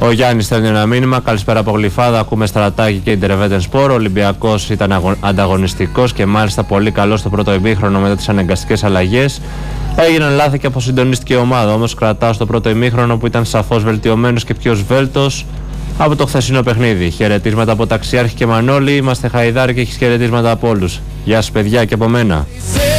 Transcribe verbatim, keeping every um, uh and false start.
Ο Γιάννης στέλνει ένα μήνυμα. Καλησπέρα από Γλυφάδα. Ακούμε Στρατάκη και Ιντερβέτεν Σπορ. Ο Ολυμπιακός ήταν ανταγωνιστικός και μάλιστα πολύ καλός στο πρώτο ημίχρονο μετά τις αναγκαστικές αλλαγές. Έγιναν λάθη και αποσυντονίστηκε η ομάδα. Όμως κρατάω στο πρώτο ημίχρονο που ήταν σαφώς βελτιωμένος και πιο σβέλτος από το χθεσινό παιχνίδι. Χαιρετίσματα από Ταξιάρχη και Μανώλη. Είμαστε Χαϊδάρη και έχεις χαιρετίσματα από όλους. Γεια σας παιδιά και από μένα.